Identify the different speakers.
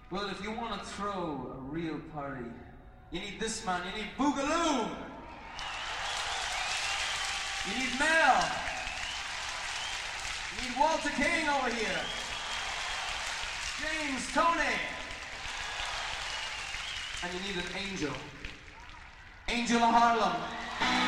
Speaker 1: Well, if you want to throw a real party, you need this man, you need Boogaloo! You need Mel! You need Walter King over here! James, Tony! And you need an angel. Angel of Harlem.